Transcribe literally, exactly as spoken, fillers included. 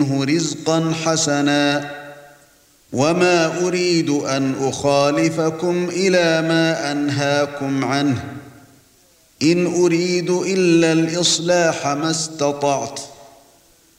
رزقا حسنا وما أريد أن أخالفكم إلى ما أنهاكم عنه إن أريد إلا الإصلاح ما استطعت